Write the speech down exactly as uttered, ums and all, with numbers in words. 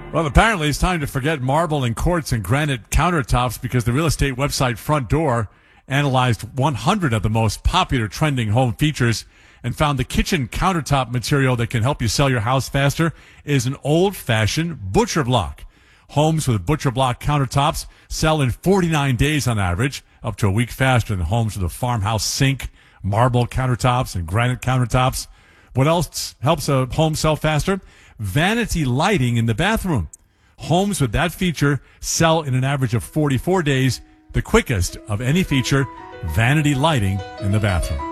Well, apparently it's time to forget marble and quartz and granite countertops because the real estate website Front Door analyzed one hundred of the most popular trending home features and found the kitchen countertop material that can help you sell your house faster is an old-fashioned butcher block. Homes with butcher block countertops sell in forty-nine days on average, up to a week faster than homes with a farmhouse sink, marble countertops, and granite countertops. What else helps a home sell faster? Vanity lighting in the bathroom. Homes with that feature sell in an average of forty-four days, the quickest of any feature, vanity lighting in the bathroom.